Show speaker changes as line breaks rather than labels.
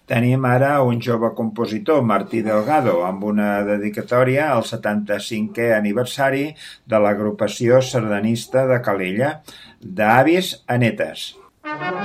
Tenim ara un jove compositor, Martí Delgado, amb una dedicatòria al 75è aniversari de l'agrupació sardanista de Calella, d'avis a netes.